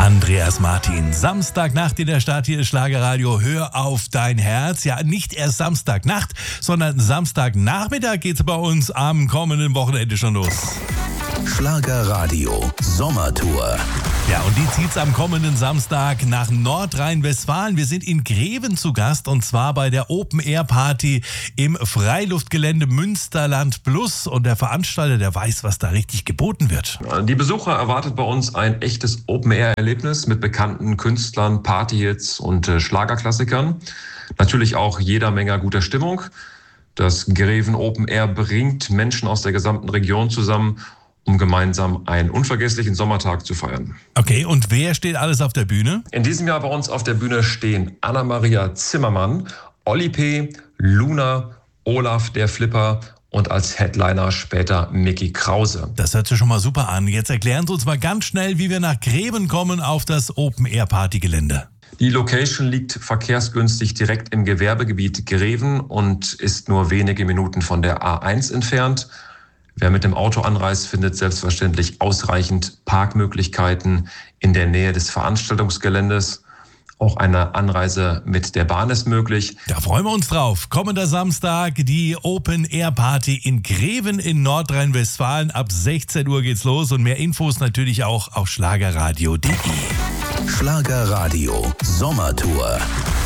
Andreas Martin, Samstagnacht in der Stadt, hier ist Schlagerradio, hör auf dein Herz. Ja, nicht erst Samstagnacht, sondern Samstagnachmittag geht's bei uns am kommenden Wochenende schon los. Schlagerradio Sommertour. Ja, und die zieht's am kommenden Samstag nach Nordrhein-Westfalen. Wir sind in Greven zu Gast und zwar bei der Open-Air-Party im Freiluftgelände Münsterland Plus. Und der Veranstalter, der weiß, was da richtig geboten wird. Die Besucher erwartet bei uns ein echtes Open-Air-Erlebnis mit bekannten Künstlern, Partyhits und Schlagerklassikern. Natürlich auch jeder Menge guter Stimmung. Das Greven Open Air bringt Menschen aus der gesamten Region zusammen, um gemeinsam einen unvergesslichen Sommertag zu feiern. Okay, und wer steht alles auf der Bühne? In diesem Jahr bei uns auf der Bühne stehen Anna-Maria Zimmermann, Olli P., Luna, Olaf der Flipper und als Headliner später Mickey Krause. Das hört sich schon mal super an. Jetzt erklären Sie uns mal ganz schnell, wie wir nach Greven kommen auf das Open-Air-Party-Gelände. Die Location liegt verkehrsgünstig direkt im Gewerbegebiet Greven und ist nur wenige Minuten von der A1 entfernt. Wer mit dem Auto anreist, findet selbstverständlich ausreichend Parkmöglichkeiten in der Nähe des Veranstaltungsgeländes. Auch eine Anreise mit der Bahn ist möglich. Da freuen wir uns drauf. Kommender Samstag die Open-Air-Party in Greven in Nordrhein-Westfalen. Ab 16 Uhr geht's los und mehr Infos natürlich auch auf schlagerradio.de. Schlagerradio Sommertour.